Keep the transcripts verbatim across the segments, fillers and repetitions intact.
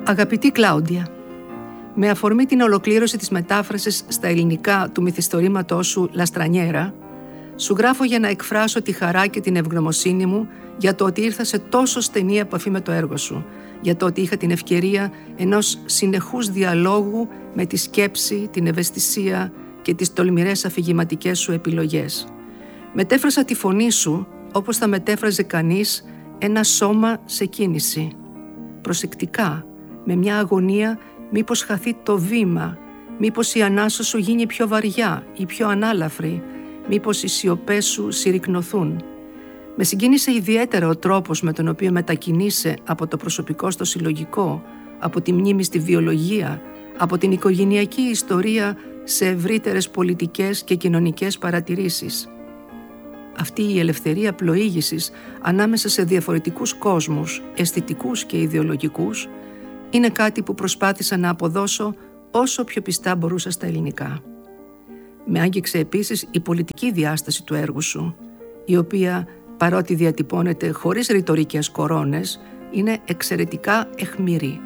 Αγαπητή Κλάουντια, με αφορμή την ολοκλήρωση της μετάφρασης στα ελληνικά του μυθιστορήματός σου «Λαστρανιέρα», σου γράφω για να εκφράσω τη χαρά και την ευγνωμοσύνη μου για το ότι ήρθα σε τόσο στενή επαφή με το έργο σου, για το ότι είχα την ευκαιρία ενός συνεχούς διαλόγου με τη σκέψη, την ευαισθησία και τις τολμηρές αφηγηματικές σου επιλογές. Μετέφρασα τη φωνή σου όπως θα μετέφραζε κανείς ένα σώμα σε κίνηση. Προσεκτικά, με μια αγωνία μήπως χαθεί το βήμα, μήπως η ανάσα σου γίνει πιο βαριά ή πιο ανάλαφρη, μήπως οι σιωπές σου συρρικνωθούν. Με συγκίνησε ιδιαίτερα ο τρόπος με τον οποίο μετακινείσαι από το προσωπικό στο συλλογικό, από τη μνήμη στη βιολογία, από την οικογενειακή ιστορία σε ευρύτερες πολιτικές και κοινωνικές παρατηρήσεις. Αυτή η ελευθερία πλοήγησης ανάμεσα σε διαφορετικούς κόσμους, αισθητικούς και ιδεολογικούς, είναι κάτι που προσπάθησα να αποδώσω όσο πιο πιστά μπορούσα στα ελληνικά. Με άγγιξε επίσης η πολιτική διάσταση του έργου σου, η οποία, παρότι διατυπώνεται χωρίς ρητορικές κορώνες, είναι εξαιρετικά αιχμηρή.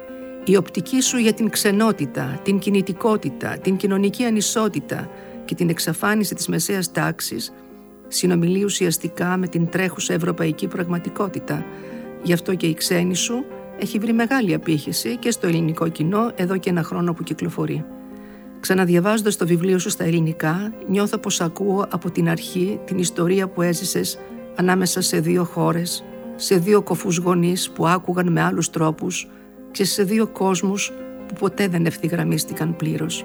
Η οπτική σου για την ξενότητα, την κινητικότητα, την κοινωνική ανισότητα και την εξαφάνιση της μεσαίας τάξης συνομιλεί ουσιαστικά με την τρέχουσα ευρωπαϊκή πραγματικότητα. Γι' αυτό και η ξένη σου έχει βρει μεγάλη απήχηση και στο ελληνικό κοινό εδώ και ένα χρόνο που κυκλοφορεί. Ξαναδιαβάζοντας το βιβλίο σου στα ελληνικά, νιώθω πως ακούω από την αρχή την ιστορία που έζησες ανάμεσα σε δύο χώρες, σε δύο κοφούς γονείς που άκουγαν με άλλους τρόπους και σε δύο κόσμους που ποτέ δεν ευθυγραμμίστηκαν πλήρως.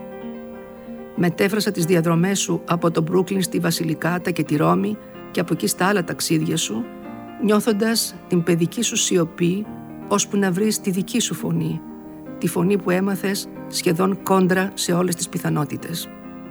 Μετέφρασα τις διαδρομές σου από το Μπρούκλιν στη Βασιλικάτα και τη Ρώμη και από εκεί στα άλλα ταξίδια σου, νιώθοντας την παιδική σου σιωπή ώσπου να βρεις τη δική σου φωνή, τη φωνή που έμαθες σχεδόν κόντρα σε όλες τις πιθανότητες.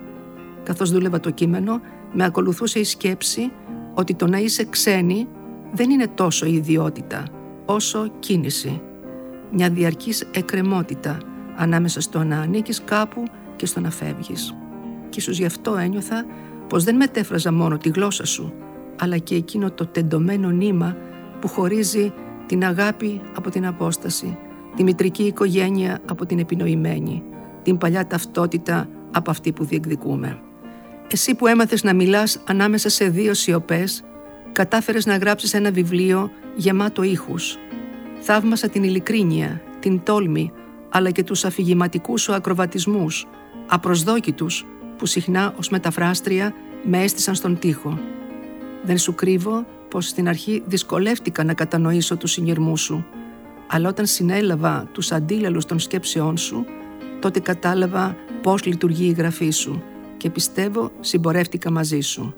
Καθώς δούλευα το κείμενο, με ακολουθούσε η σκέψη ότι το να είσαι ξένη δεν είναι τόσο ιδιότητα, όσο κίνηση. Μια διαρκής εκκρεμότητα ανάμεσα στο να ανήκεις κάπου και στο να φεύγεις. Κι ίσως γι' αυτό ένιωθα πως δεν μετέφραζα μόνο τη γλώσσα σου, αλλά και εκείνο το τεντωμένο νήμα που χωρίζει την αγάπη από την απόσταση, τη μητρική οικογένεια από την επινοημένη, την παλιά ταυτότητα από αυτή που διεκδικούμε. Εσύ που έμαθες να μιλάς ανάμεσα σε δύο σιωπές, κατάφερες να γράψεις ένα βιβλίο γεμάτο ήχους. Θαύμασα την ειλικρίνεια, την τόλμη, αλλά και τους αφηγηματικούς σου ακροβατισμούς, απροσδόκητους, που συχνά ως μεταφράστρια με έστησαν στον τοίχο. Δεν σου κρύβω πως στην αρχή δυσκολεύτηκα να κατανοήσω τους συνειρμούς σου, αλλά όταν συνέλαβα τους αντίλαλους των σκέψεών σου, τότε κατάλαβα πώς λειτουργεί η γραφή σου και πιστεύω συμπορεύτηκα μαζί σου.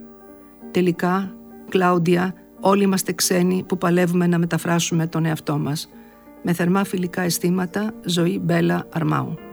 Τελικά, Κλάουντια, όλοι είμαστε ξένοι που παλεύουμε να μεταφράσουμε τον εαυτό μας. Με θερμά φιλικά αισθήματα, Ζωή Μπέλα Αρμάου.